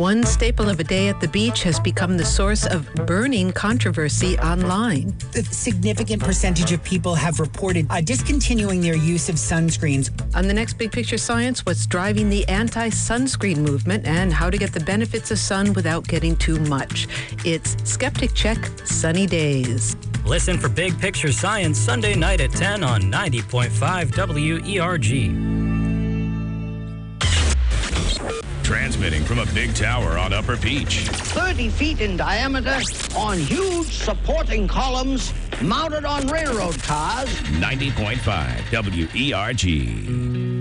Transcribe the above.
One staple of a day at the beach has become the source of burning controversy online. A significant percentage of people have reported discontinuing their use of sunscreens. On the next Big Picture Science, what's driving the anti-sunscreen movement and how to get the benefits of sun without getting too much. It's Skeptic Check Sunny Days. Listen for Big Picture Science Sunday night at 10 on 90.5 WERG. Transmitting from a big tower on Upper Peach. 30 feet in diameter on huge supporting columns mounted on railroad cars. 90.5 WERG.